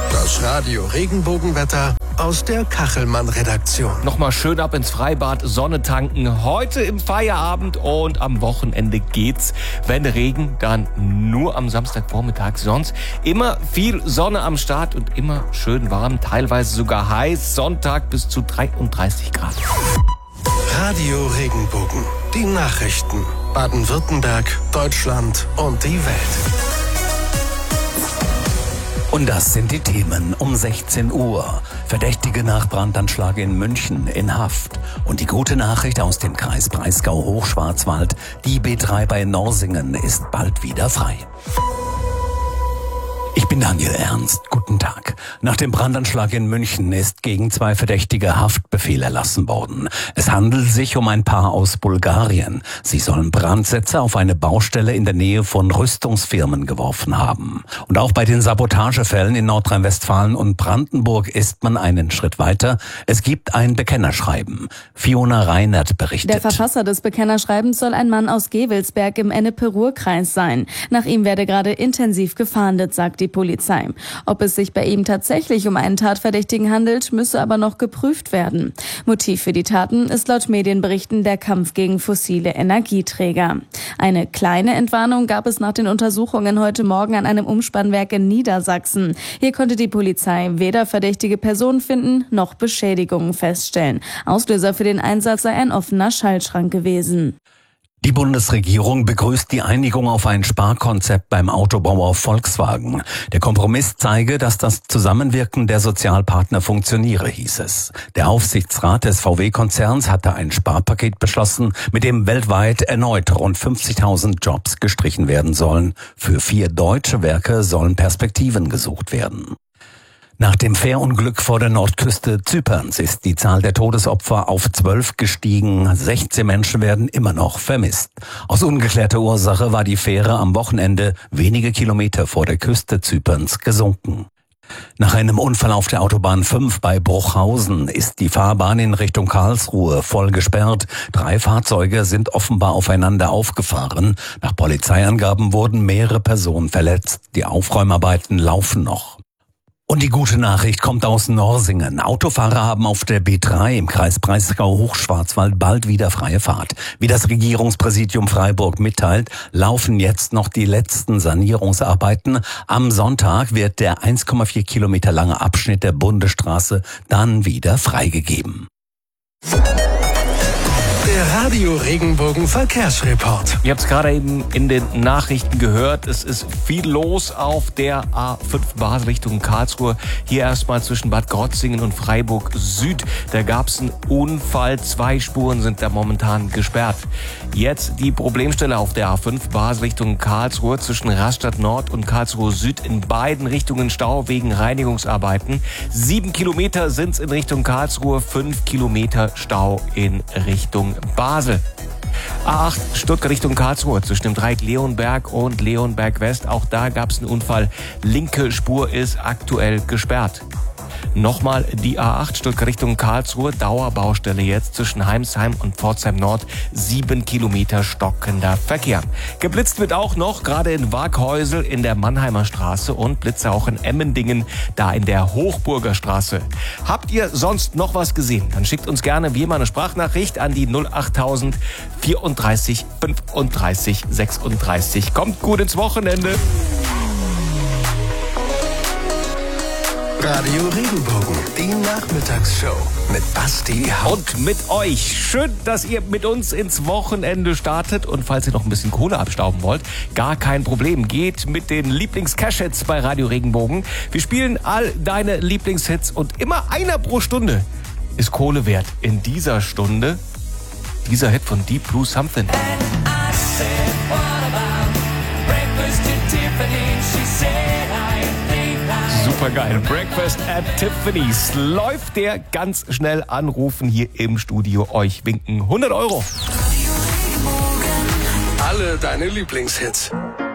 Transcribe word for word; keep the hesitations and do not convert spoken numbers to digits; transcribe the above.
Das Radio Regenbogenwetter aus der Kachelmann-Redaktion. Nochmal schön ab ins Freibad, Sonne tanken. Heute im Feierabend und am Wochenende geht's. Wenn Regen, dann nur am Samstagvormittag. Sonst immer viel Sonne am Start und immer schön warm, teilweise sogar heiß. Sonntag bis zu dreiunddreißig Grad. Radio Regenbogen. Die Nachrichten. Baden-Württemberg, Deutschland und die Welt. Und das sind die Themen um sechzehn Uhr. Verdächtige nach Brandanschlag in München in Haft. Und die gute Nachricht aus dem Kreis Breisgau-Hochschwarzwald. Die B drei bei Norsingen ist bald wieder frei. Ich bin Daniel Ernst. Guten Tag. Nach dem Brandanschlag in München ist gegen zwei Verdächtige Haftbefehl erlassen worden. Es handelt sich um ein Paar aus Bulgarien. Sie sollen Brandsätze auf eine Baustelle in der Nähe von Rüstungsfirmen geworfen haben. Und auch bei den Sabotagefällen in Nordrhein-Westfalen und Brandenburg ist man einen Schritt weiter. Es gibt ein Bekennerschreiben. Fiona Reinert berichtet. Der Verfasser des Bekennerschreibens soll ein Mann aus Gewelsberg im Ennepe-Ruhr-Kreis sein. Nach ihm werde gerade intensiv gefahndet, sagt die Polizei. Ob es sich bei ihm tatsächlich um einen Tatverdächtigen handelt, müsse aber noch geprüft werden. Motiv für die Taten ist laut Medienberichten der Kampf gegen fossile Energieträger. Eine kleine Entwarnung gab es nach den Untersuchungen heute Morgen an einem Umspannwerk in Niedersachsen. Hier konnte die Polizei weder verdächtige Personen finden, noch Beschädigungen feststellen. Auslöser für den Einsatz sei ein offener Schaltschrank gewesen. Die Bundesregierung begrüßt die Einigung auf ein Sparkonzept beim Autobauer Volkswagen. Der Kompromiss zeige, dass das Zusammenwirken der Sozialpartner funktioniere, hieß es. Der Aufsichtsrat des V W-Konzerns hatte ein Sparpaket beschlossen, mit dem weltweit erneut rund fünfzigtausend Jobs gestrichen werden sollen. Für vier deutsche Werke sollen Perspektiven gesucht werden. Nach dem Fährunglück vor der Nordküste Zyperns ist die Zahl der Todesopfer auf zwölf gestiegen. sechzehn Menschen werden immer noch vermisst. Aus ungeklärter Ursache war die Fähre am Wochenende wenige Kilometer vor der Küste Zyperns gesunken. Nach einem Unfall auf der Autobahn fünf bei Bruchhausen ist die Fahrbahn in Richtung Karlsruhe voll gesperrt. Drei Fahrzeuge sind offenbar aufeinander aufgefahren. Nach Polizeiangaben wurden mehrere Personen verletzt. Die Aufräumarbeiten laufen noch. Und die gute Nachricht kommt aus Norsingen. Autofahrer haben auf der B drei im Kreis Breisgau-Hochschwarzwald bald wieder freie Fahrt. Wie das Regierungspräsidium Freiburg mitteilt, laufen jetzt noch die letzten Sanierungsarbeiten. Am Sonntag wird der eins Komma vier Kilometer lange Abschnitt der Bundesstraße dann wieder freigegeben. Der Radio Regenbogen Verkehrsreport. Ihr habt es gerade eben in den Nachrichten gehört. Es ist viel los auf der A fünf Basel Richtung Karlsruhe. Hier erstmal zwischen Bad Krotzingen und Freiburg Süd. Da gab es einen Unfall. Zwei Spuren sind da momentan gesperrt. Jetzt die Problemstelle auf der A fünf Basel Richtung Karlsruhe zwischen Rastatt Nord und Karlsruhe Süd. In beiden Richtungen Stau wegen Reinigungsarbeiten. Sieben Kilometer sind es in Richtung Karlsruhe, fünf Kilometer Stau in Richtung Basel. A acht Stuttgart Richtung Karlsruhe zwischen dem Dreieck Leonberg und Leonberg West. Auch da gab es einen Unfall. Linke Spur ist aktuell gesperrt. Nochmal die A acht Stuttgart Richtung Karlsruhe. Dauerbaustelle jetzt zwischen Heimsheim und Pforzheim Nord. Sieben Kilometer stockender Verkehr. Geblitzt wird auch noch, gerade in Waghäusel in der Mannheimer Straße und Blitze auch in Emmendingen, da in der Hochburger Straße. Habt ihr sonst noch was gesehen? Dann schickt uns gerne wie immer eine Sprachnachricht an die null achttausend vierunddreißig fünfunddreißig sechsunddreißig. Kommt gut ins Wochenende. Radio Regenbogen, die Nachmittagsshow mit Basti Haupt. Und mit euch. Schön, dass ihr mit uns ins Wochenende startet. Und falls ihr noch ein bisschen Kohle abstauben wollt, gar kein Problem. Geht mit den Lieblings-Cash-Hits bei Radio Regenbogen. Wir spielen all deine Lieblingshits und immer einer pro Stunde ist Kohle wert. In dieser Stunde dieser Hit von Deep Blue Something. Super geil. Breakfast at Tiffany's. Läuft der ganz schnell anrufen hier im Studio. Euch winken hundert Euro. Alle deine Lieblingshits.